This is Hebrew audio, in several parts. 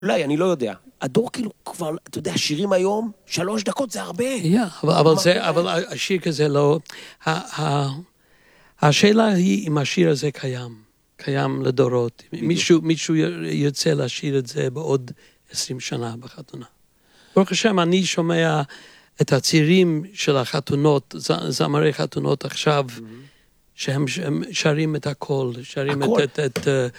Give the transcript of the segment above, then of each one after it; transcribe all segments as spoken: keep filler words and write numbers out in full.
אולי, אני לא יודע. הדור כאילו כבר, אתה יודע, שירים היום, שלוש דקות זה הרבה. אבל השיר כזה לא... השאלה היא אם השיר הזה קיים, קיים לדורות. מישהו ירצה לשיר את זה בעוד עשרים שנה בחתונה. ברוך השם, אני שומע את הצעירים של החתונות, זמרי חתונות עכשיו, שהם שרים את הכל, שרים את...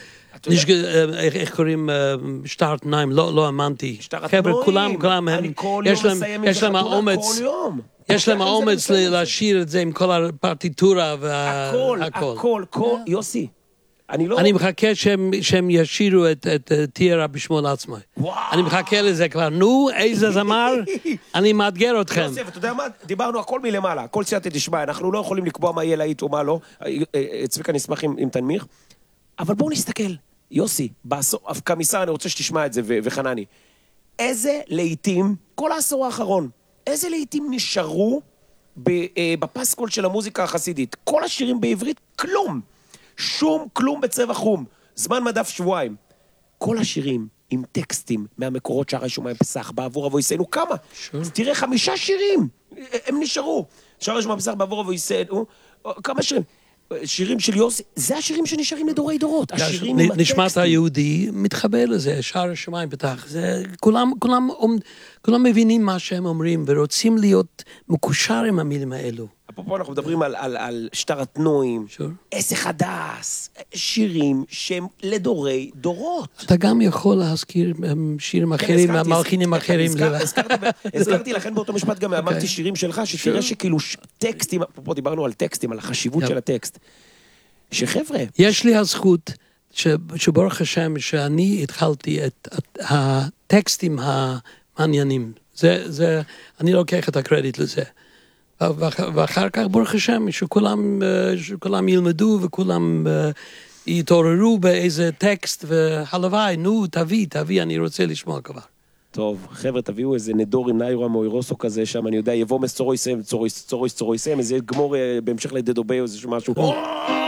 איך קוראים שטר תנאים, לא האמנתי. חבר'ה, כולם, כולם, יש להם האומץ, יש להם האומץ לשיר את זה עם כל הפרטיטורה והכל. הכל, הכל, יוסי. אני מחכה שהם ישירו את תהיה רבי שמואל עצמאי. אני מחכה לזה כבר. נו, איזה זמר, אני מאתגר אתכם. יוסף, אתה יודע מה? דיברנו הכל מלמעלה, הכל סייעתי תשמע, אנחנו לא יכולים לקבוע מה יהיה להיט ומה לא. צביקה נשמח אם תנמיך. אבל בואו נסתכל, יוסי, כמיסה, אני רוצה שתשמע את זה, וחנני. איזה להיטים, כל העשור האחרון, איזה להיטים נשארו בפסקול של המוזיקה החסידית? כל השירים בעברית, כלום. שום כלום בצבע חום. זמן מדף שבועיים. כל השירים עם טקסטים מהמקורות שערי שומעים פסח, בעבור אבו יסיינו, כמה? אז תראה, חמישה שירים, הם נשארו. שערי שומעים פסח, בעבור אבו יסיינו, כמה שירים? שירים של יוסי, זה השירים שנשארים לדורי דורות. השירים עם הטקסטים. נשמת היהודי מתחבר לזה, שער השמיים פתח. זה, כולם, כולם, כולם מבינים מה שהם אומרים, ורוצים להיות מקושר עם המילים האלו. אפרופו אנחנו מדברים על, על, על שטר התנועים, איזה חדש, שירים שהם לדורי דורות. אתה גם יכול להזכיר שירים אחרים, מלחינים אחרים. הזכרתי לכן באותו משפט גם, אמרתי שירים שלך, שתראה שכאילו טקסטים, אפרופו דיברנו על טקסטים, על החשיבות של הטקסט, שחבר'ה... יש לי הזכות, שברוך השם, שאני התחלתי את הטקסטים המעניינים. זה, אני לוקח את הקרדיט לזה. ואחר כך ברוך השם שכולם, שכולם ילמדו וכולם יתעוררו באיזה טקסט והלוואי, נו תביא, תביא, אני רוצה לשמוע כבר. טוב, חבר'ה, תביאו איזה נדור עם ניירה מוירוסו כזה שם, אני יודע, יבוא מסורו יסיים, צורו יסיים, איזה גמור בהמשך לדדוביו, איזה משהו.